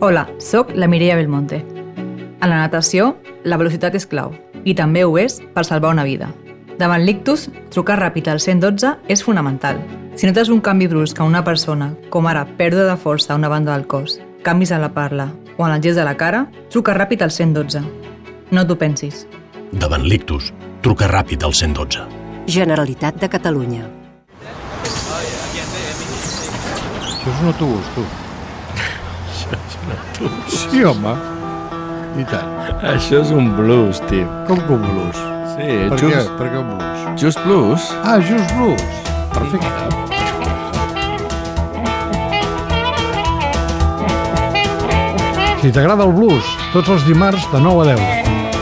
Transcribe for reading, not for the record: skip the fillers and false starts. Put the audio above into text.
Hola, sóc la Mireia Belmonte. En la natació, la velocitat és clau, i també ho és per salvar una vida. Davant l'ictus, trucar ràpid al 112 és fonamental. Si notes un canvi brusc a una persona, com ara pèrdua de força a una banda del cos, canvis en la parla o en el gest de la cara, truca ràpid al 112. No t'ho pensis. Davant l'ictus, truca ràpid al 112. Generalitat de Catalunya. Això és un autobús, tu. Sí, home. I tant. Això és un blues, tio. Com que un blues? Sí, Per què un blues? Just blues. Ah, Just Blues. Perfecte. Si t'agrada el blues, tots els dimarts de 9 a 10.